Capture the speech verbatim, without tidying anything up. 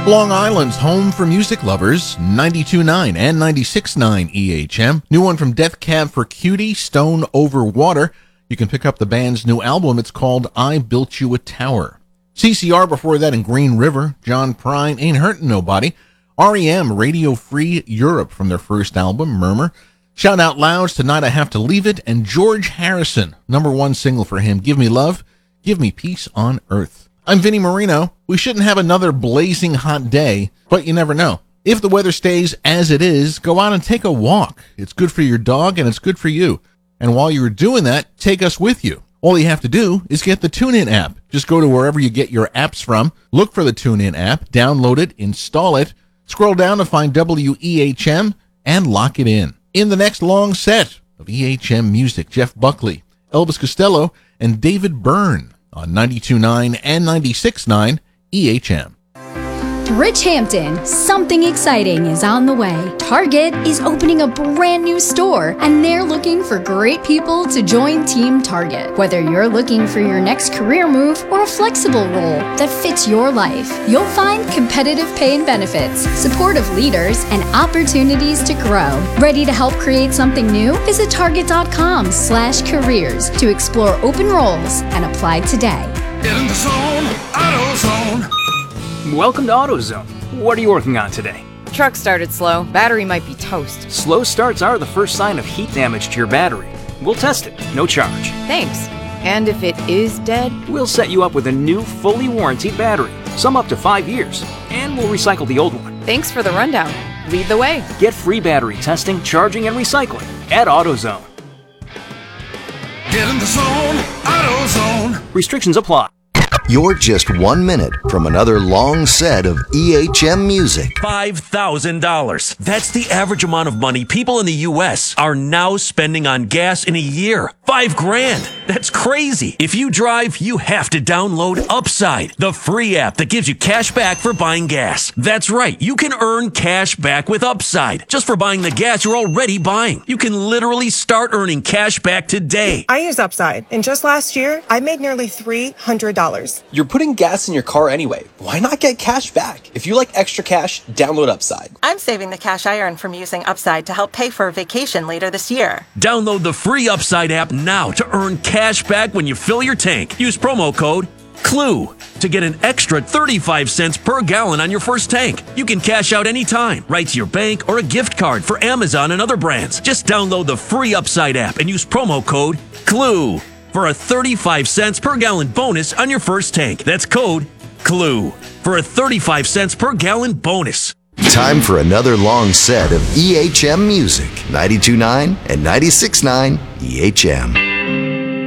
Long Island's home for music lovers, ninety-two point nine and ninety-six point nine E H M. New one from Death Cab for Cutie, Stone Over Water. You can pick up the band's new album. It's called I Built You a Tower. C C R before that in Green River. John Prine, Ain't Hurtin' Nobody. R E M, Radio Free Europe from their first album, Murmur. Shout Out Loud's Tonight I Have to Leave It. And George Harrison, number one single for him, Give Me Love, Give Me Peace on Earth. I'm Vinnie Marino. We shouldn't have another blazing hot day, but you never know. If the weather stays as it is, go out and take a walk. It's good for your dog and it's good for you. And while you're doing that, take us with you. All you have to do is get the TuneIn app. Just go to wherever you get your apps from, look for the TuneIn app, download it, install it, scroll down to find W E H M, and lock it in. In the next long set of E H M music, Jeff Buckley, Elvis Costello, and David Byrne on ninety-two point nine and ninety-six point nine E H M. Rich Hampton, something exciting is on the way. Target is opening a brand new store, and they're looking for great people to join Team Target. Whether you're looking for your next career move or a flexible role that fits your life, you'll find competitive pay and benefits, supportive leaders, and opportunities to grow. Ready to help create something new? Visit target.com slash careers to explore open roles and apply today. In the zone, AutoZone. Welcome to AutoZone. What are you working on today? Truck started slow. Battery might be toast. Slow starts are the first sign of heat damage to your battery. We'll test it, no charge. Thanks. And if it is dead? We'll set you up with a new, fully warranted battery, some up to five years, and we'll recycle the old one. Thanks for the rundown. Lead the way. Get free battery testing, charging, and recycling at AutoZone. Get in the zone, AutoZone. Restrictions apply. You're just one minute from another long set of E H M music. five thousand dollars. That's the average amount of money people in the U S are now spending on gas in a year. Five grand. That's crazy. If you drive, you have to download Upside, the free app that gives you cash back for buying gas. That's right. You can earn cash back with Upside just for buying the gas you're already buying. You can literally start earning cash back today. I use Upside, and just last year, I made nearly three hundred dollars. You're putting gas in your car anyway. Why not get cash back? If you like extra cash, download Upside. I'm saving the cash I earn from using Upside to help pay for a vacation later this year. Download the free Upside app now to earn cash back when you fill your tank. Use promo code CLUE to get an extra thirty-five cents per gallon on your first tank. You can cash out anytime, right to your bank or a gift card for Amazon and other brands. Just download the free Upside app and use promo code CLUE for a thirty-five cents per gallon bonus on your first tank. That's code CLUE for a thirty-five cents per gallon bonus. Time for another long set of E H M music. ninety-two point nine and ninety-six point nine E H M.